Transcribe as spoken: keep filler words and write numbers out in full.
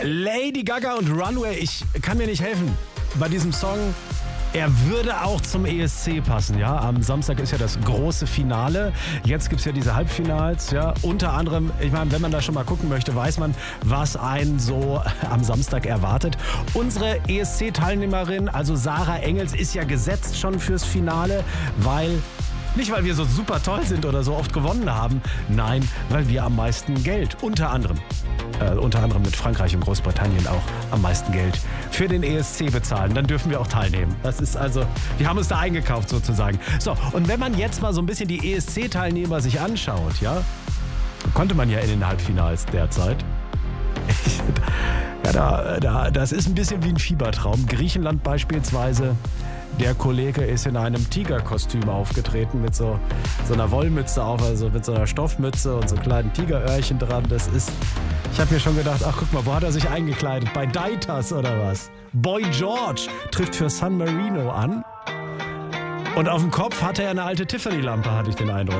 Lady Gaga und Runway, ich kann mir nicht helfen bei diesem Song. Er würde auch zum E S C passen, ja. Am Samstag ist ja das große Finale. Jetzt gibt es ja diese Halbfinals, ja. Unter anderem, ich meine, wenn man da schon mal gucken möchte, weiß man, was einen so am Samstag erwartet. Unsere E S C-Teilnehmerin, also Sarah Engels, ist ja gesetzt schon fürs Finale, weil... Nicht, weil wir so super toll sind oder so oft gewonnen haben. Nein, weil wir am meisten Geld, unter anderem, äh, unter anderem mit Frankreich und Großbritannien auch am meisten Geld für den E S C bezahlen. Dann dürfen wir auch teilnehmen. Das ist also, wir haben uns da eingekauft sozusagen. So, und wenn man jetzt mal so ein bisschen die E S C-Teilnehmer sich anschaut, ja, konnte man ja in den Halbfinals derzeit. Ja, da, da, das ist ein bisschen wie ein Fiebertraum. Griechenland beispielsweise. Der Kollege ist in einem Tigerkostüm aufgetreten mit so, so einer Wollmütze auf, also mit so einer Stoffmütze und so kleinen Tigeröhrchen dran. Das ist, ich habe mir schon gedacht, ach guck mal, wo hat er sich eingekleidet? Bei Deitas oder was? Boy George trifft für San Marino an und auf dem Kopf hatte er eine alte Tiffany-Lampe, hatte ich den Eindruck.